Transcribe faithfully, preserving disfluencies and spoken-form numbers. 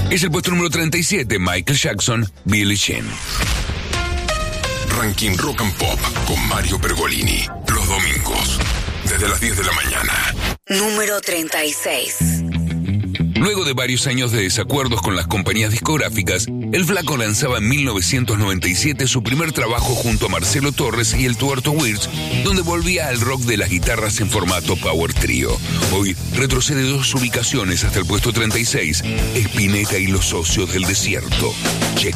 Es el puesto número treinta y siete, Michael Jackson, Billie Jean. Ranking Rock and Pop con Mario Pergolini. Los domingos, desde las diez de la mañana. Número treinta y seis. Luego de varios años de desacuerdos con las compañías discográficas, el Flaco lanzaba en mil novecientos noventa y siete su primer trabajo junto a Marcelo Torres y el Tuerto Wirtz, donde volvía al rock de las guitarras en formato Power Trio. Hoy retrocede dos ubicaciones hasta el puesto treinta y seis, Spinetta y los Socios del Desierto. Check.